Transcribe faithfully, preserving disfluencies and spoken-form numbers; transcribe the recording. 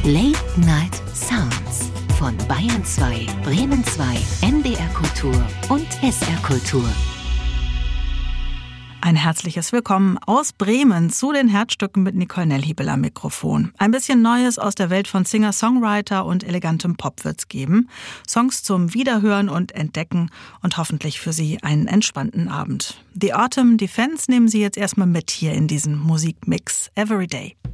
Late Night Sounds von Bayern zwei, Bremen zwei, N D R Kultur und S R Kultur. Ein herzliches Willkommen aus Bremen zu den Herzstücken mit Nicole Nelhibel am Mikrofon. Ein bisschen Neues aus der Welt von Singer-Songwriter und elegantem Pop wird's geben. Songs zum Wiederhören und Entdecken und hoffentlich für Sie einen entspannten Abend. The Autumn Defense nehmen Sie jetzt erstmal mit hier in diesen Musikmix Everyday.